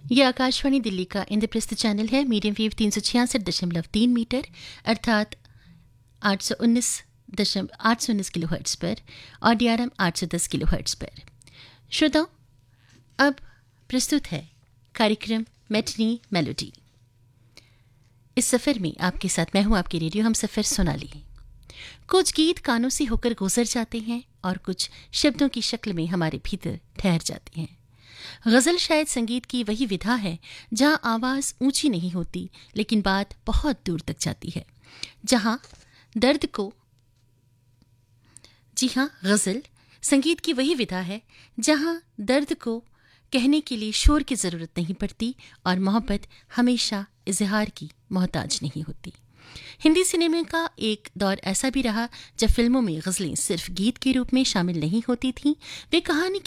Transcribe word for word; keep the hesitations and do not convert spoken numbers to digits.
ये आकाशवाणी दिल्ली का इंद्रप्रस्थ चैनल है। मीडियम वेव तीन सौ छियासठ दशमलव तीन मीटर अर्थात आठ सौ उन्नीस दशमलव आठ सौ उन्नीस किलो हर्ट्स पर और डी आर एम आठ सौ दस किलो हर्ट्स पर। श्रोताओं, अब प्रस्तुत है कार्यक्रम मैटिनी मेलोडी। इस सफ़र में आपके साथ मैं हूं आपकी रेडियो हम सफ़र सोनाली। कुछ गीत कानों से होकर गुजर जाते हैं और कुछ शब्दों की शक्ल में हमारे भीतर ठहर जाते हैं। गज़ल शायद संगीत की वही विधा है जहां आवाज़ ऊंची नहीं होती लेकिन बात बहुत दूर तक जाती है, जहां दर्द को जी हाँ गज़ल संगीत की वही विधा है जहां दर्द को कहने के लिए शोर की ज़रूरत नहीं पड़ती और मोहब्बत हमेशा इजहार की मोहताज नहीं होती। हिंदी सिनेमा का एक दौर ऐसा भी रहा जब फिल्मों में गज़लें सिर्फ गीत के रूप में शामिल नहीं होती थीं, वे कहानी